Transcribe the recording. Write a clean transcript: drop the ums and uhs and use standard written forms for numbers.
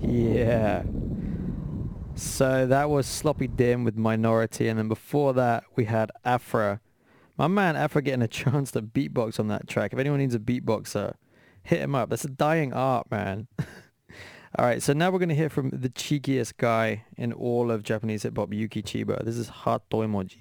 Yeah. So that was Sloppy Dim with Minority, and then before that we had Afra. My man Afra getting a chance to beatbox on that track. If anyone needs a beatboxer, hit him up. That's a dying art, man. All right, so now we're gonna hear from the cheekiest guy in all of Japanese hip hop, Yuki Chiba. This is Hatoimoji.